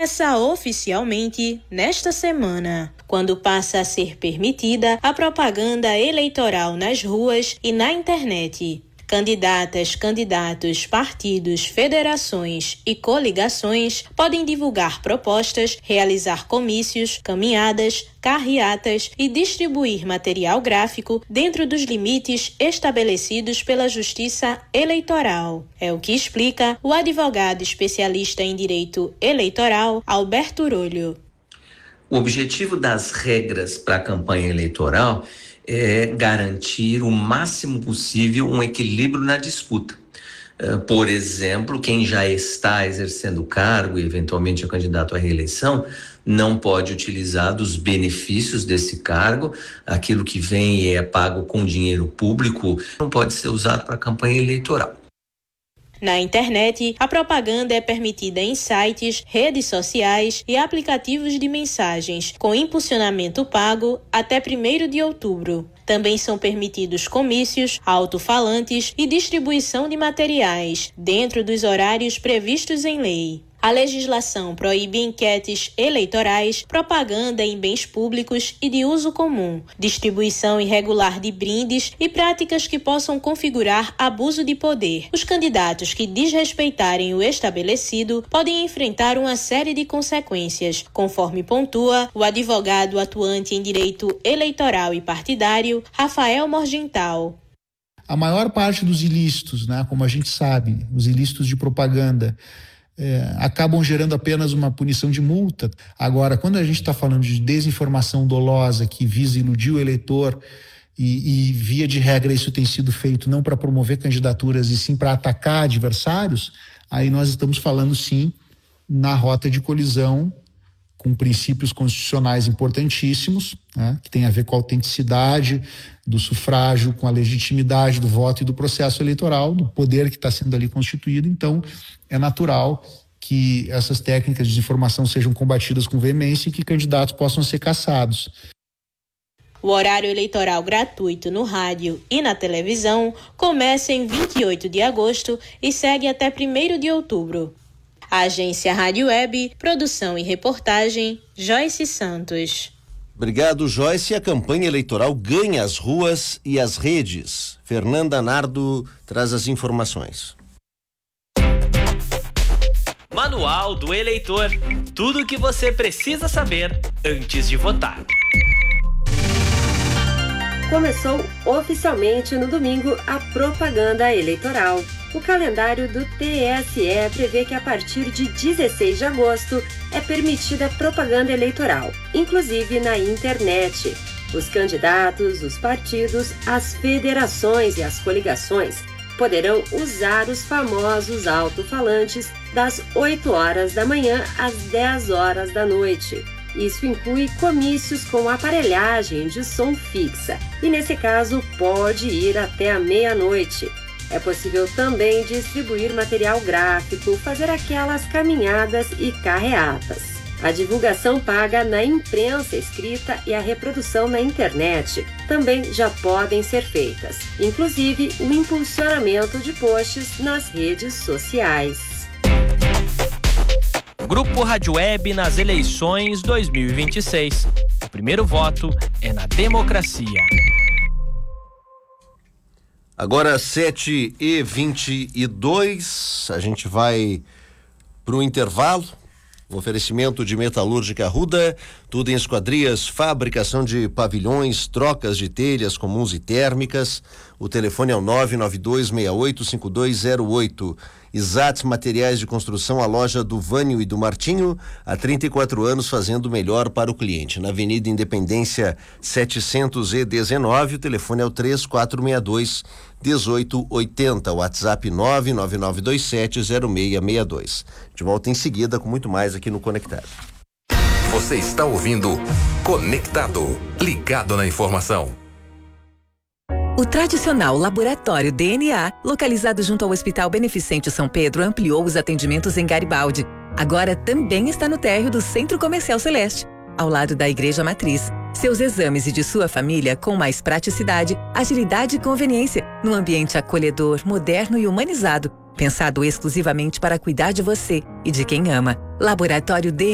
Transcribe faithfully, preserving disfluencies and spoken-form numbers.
começa oficialmente nesta semana, quando passa a ser permitida a propaganda eleitoral nas ruas e na internet. Candidatas, candidatos, partidos, federações e coligações podem divulgar propostas, realizar comícios, caminhadas, carreatas e distribuir material gráfico dentro dos limites estabelecidos pela Justiça Eleitoral. É o que explica o advogado especialista em direito eleitoral, Alberto Rolho. O objetivo das regras para a campanha eleitoral é garantir o máximo possível um equilíbrio na disputa. Por exemplo, quem já está exercendo o cargo e eventualmente é candidato à reeleição não pode utilizar dos benefícios desse cargo, aquilo que vem e é pago com dinheiro público, não pode ser usado para a campanha eleitoral. Na internet, a propaganda é permitida em sites, redes sociais e aplicativos de mensagens, com impulsionamento pago até primeiro de outubro. Também são permitidos comícios, alto-falantes e distribuição de materiais, dentro dos horários previstos em lei. A legislação proíbe enquetes eleitorais, propaganda em bens públicos e de uso comum, distribuição irregular de brindes e práticas que possam configurar abuso de poder. Os candidatos que desrespeitarem o estabelecido podem enfrentar uma série de consequências, conforme pontua o advogado atuante em direito eleitoral e partidário, Rafael Morgental. A maior parte dos ilícitos, né, como a gente sabe, os ilícitos de propaganda, É, acabam gerando apenas uma punição de multa. Agora, quando a gente está falando de desinformação dolosa que visa iludir o eleitor e, e via de regra isso tem sido feito não para promover candidaturas e sim para atacar adversários, aí nós estamos falando sim na rota de colisão com princípios constitucionais importantíssimos, né, que tem a ver com a autenticidade do sufrágio, com a legitimidade do voto e do processo eleitoral, do poder que está sendo ali constituído. Então, é natural que essas técnicas de desinformação sejam combatidas com veemência e que candidatos possam ser cassados. O horário eleitoral gratuito no rádio e na televisão começa em vinte e oito de agosto e segue até primeiro de outubro. A agência Rádio Web, produção e reportagem, Joyce Santos. Obrigado, Joyce. A campanha eleitoral ganha as ruas e as redes. Fernanda Nardo traz as informações. Manual do Eleitor. Tudo o que você precisa saber antes de votar. Começou oficialmente no domingo a propaganda eleitoral. O calendário do T S E prevê que a partir de dezesseis de agosto é permitida propaganda eleitoral, inclusive na internet. Os candidatos, os partidos, as federações e as coligações poderão usar os famosos alto-falantes das oito horas da manhã às dez horas da noite. Isso inclui comícios com aparelhagem de som fixa e, nesse caso, pode ir até a meia-noite. É possível também distribuir material gráfico, fazer aquelas caminhadas e carreatas. A divulgação paga na imprensa escrita e a reprodução na internet também já podem ser feitas, inclusive o impulsionamento de posts nas redes sociais. Grupo Rádio Web nas eleições dois mil e vinte e seis. O primeiro voto é na democracia. Agora sete e vinte e dois, a gente vai para o intervalo. O oferecimento de Metalúrgica Arruda, tudo em esquadrias, fabricação de pavilhões, trocas de telhas comuns e térmicas. O telefone é o nove nove dois seis oito cinco dois zero oito. Exatos Materiais de Construção, a loja do Vânio e do Martinho, há trinta e quatro anos fazendo o melhor para o cliente. Na Avenida Independência setecentos e dezenove, o telefone é o três quatro seis dois um oito oito zero, o WhatsApp nove nove nove dois sete zero seis seis dois. De volta em seguida com muito mais aqui no Conectado. Você está ouvindo Conectado, ligado na informação. O tradicional Laboratório D N A, localizado junto ao Hospital Beneficente São Pedro, ampliou os atendimentos em Garibaldi. Agora também está no térreo do Centro Comercial Celeste, ao lado da Igreja Matriz. Seus exames e de sua família com mais praticidade, agilidade e conveniência, num ambiente acolhedor, moderno e humanizado, pensado exclusivamente para cuidar de você e de quem ama. Laboratório D N A.